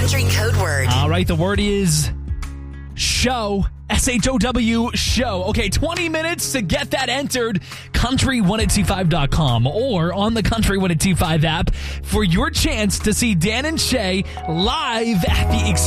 country code word. All right, the word is show. SHOW, show. Okay, 20 minutes to get that entered. Country1025.com or on the Country 1025 app for your chance to see Dan and Shay live at the